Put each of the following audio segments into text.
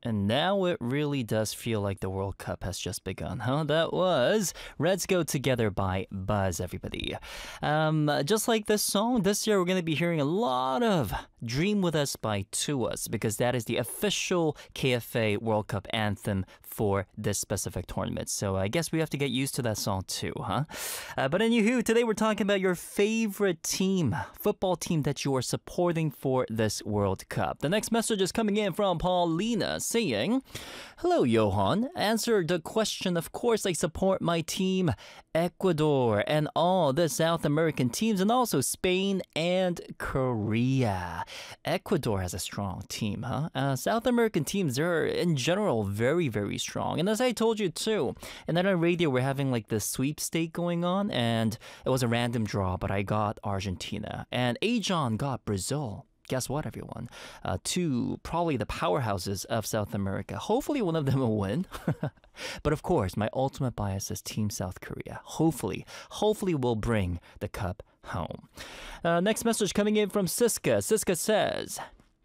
And now it really does feel like the World Cup has just begun, huh? That was Reds Go Together by Buzz, everybody. Just like this song, this year we're going to be hearing a lot of Dream With Us by Tuas because that is the official KFA World Cup anthem for this specific tournament. So I guess we have to get used to that song too, huh? But anywho, today we're talking about your favorite team, football team that you are supporting for this World Cup. The next message is coming in from Paulina saying, "Hello, Johan. Answer the question. Of course, I support my team, Ecuador, and all the South American teams, and also Spain and Korea." Ecuador has a strong team, huh? South American teams are, in general, very, very strong. And as I told you, too, and then on radio, we're having like the sweepstake going on, and it was a random draw, but I got Argentina, and Ajon got Brazil. Guess what, everyone? Two, probably the powerhouses of South America. Hopefully one of them will win. But of course, my ultimate bias is Team South Korea. Hopefully we'll bring the cup home. Next message coming in from Siska. Siska says,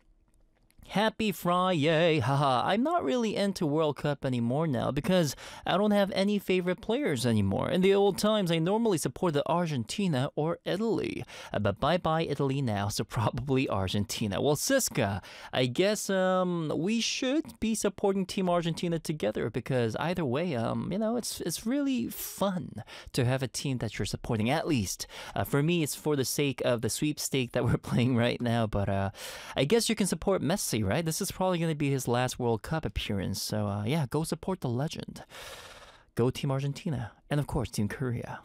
"Happy Friday. Haha, I'm not really into World Cup anymore now because I don't have any favorite players anymore. In the old times, I normally supported Argentina or Italy. But bye-bye Italy now, so probably Argentina." Well, Siska, I guess we should be supporting Team Argentina together because either way, it's really fun to have a team that you're supporting. At least, for me, it's for the sake of the sweepstake that we're playing right now. But I guess you can support Messi, right? This is probably going to be his last World Cup appearance. So, go support the legend. Go Team Argentina. And of course, Team Korea.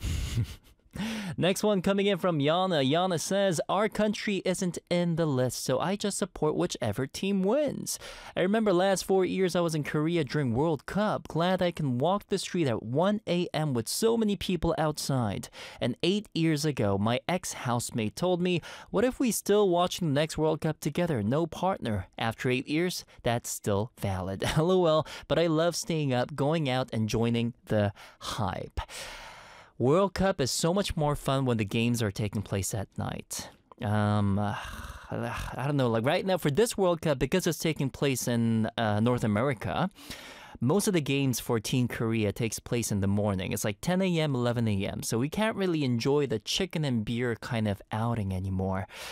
Next one coming in from Yana. Yana says, "Our country isn't in the list, so I just support whichever team wins. I remember last 4 years I was in Korea during World Cup. Glad I can walk the street at 1 a.m. with so many people outside. And 8 years ago, my ex-housemate told me, what if we still watching the next World Cup together? No partner. After 8 years, that's still valid." LOL, but I love staying up, going out, and joining the hype. World Cup is so much more fun when the games are taking place at night. I don't know, like right now for this World Cup, because it's taking place in North America, most of the games for Team Korea takes place in the morning. It's like 10 a.m., 11 a.m. So we can't really enjoy the chicken and beer kind of outing anymore.